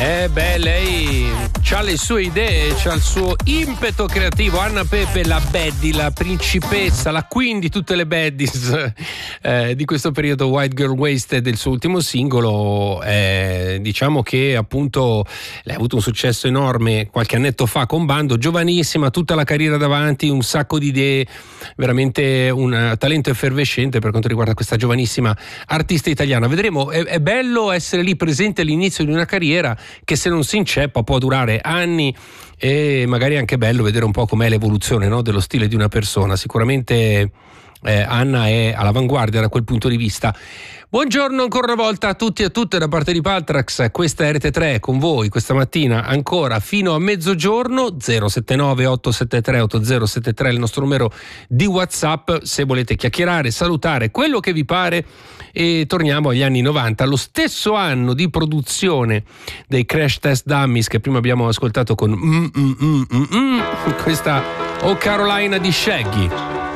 Lei c'ha le sue idee, c'ha il suo impeto creativo. Anna Pepe, la baddie, la principessa, la queen di tutte le baddies di questo periodo, White Girl Wasted, il suo ultimo singolo. Diciamo che appunto lei ha avuto un successo enorme qualche annetto fa con Bando, giovanissima, tutta la carriera davanti, un sacco di idee, veramente un talento effervescente per quanto riguarda questa giovanissima artista italiana. Vedremo, è bello essere lì presente all'inizio di una carriera che, se non si inceppa, può durare anni, e magari è anche bello vedere un po' com'è l'evoluzione, no, dello stile di una persona. Sicuramente Anna è all'avanguardia da quel punto di vista. Buongiorno ancora una volta a tutti e a tutte da parte di Paltrax. Questa è RT3 con voi questa mattina ancora fino a mezzogiorno. 079 873 8073 il nostro numero di WhatsApp se volete chiacchierare, salutare, quello che vi pare. E torniamo agli anni 90, lo stesso anno di produzione dei Crash Test Dummies che prima abbiamo ascoltato con questa Oh Carolina di Shaggy.